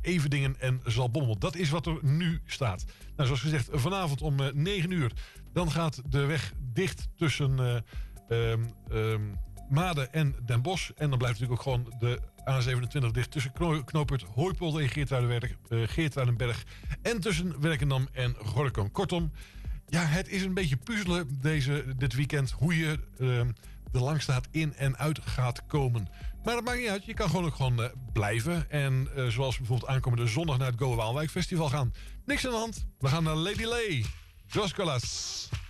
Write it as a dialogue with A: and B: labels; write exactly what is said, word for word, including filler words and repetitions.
A: Everdingen en Zaltbommel. Dat is wat er nu staat. Nou, zoals gezegd, vanavond om uh, negen uur... dan gaat de weg dicht tussen uh, um, um, Maden en Den Bosch. En dan blijft natuurlijk ook gewoon de A zevenentwintig dicht... tussen kno- knooppunt Hooipolder en Geertruidenberg, uh, Geertruidenberg... en tussen Werkendam en Gorinchem. Kortom, ja, het is een beetje puzzelen deze, dit weekend... hoe je uh, de Langstraat in en uit gaat komen. Maar dat maakt niet uit. Je kan gewoon ook gewoon uh, blijven. En uh, zoals bijvoorbeeld aankomende zondag... naar het Go Waalwijk Festival gaan. Niks aan de hand. We gaan naar Lady Lay. Jos Colas.